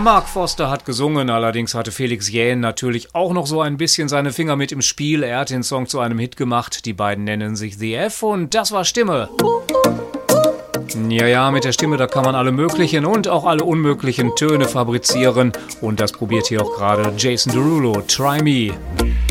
Mark Foster hat gesungen, allerdings hatte Felix Jähn natürlich auch noch so ein bisschen seine Finger mit im Spiel. Er hat den Song zu einem Hit gemacht. Die beiden nennen sich The F und das war Stimme. Ja, mit der Stimme, da kann man alle möglichen und auch alle unmöglichen Töne fabrizieren. Und das probiert hier auch gerade Jason Derulo. Try Me.